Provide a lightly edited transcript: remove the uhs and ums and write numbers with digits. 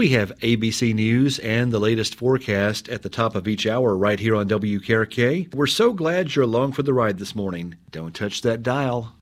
We have ABC News and the latest forecast at the top of each hour right here on WKRK. We're so glad you're along for the ride this morning. Don't touch that dial.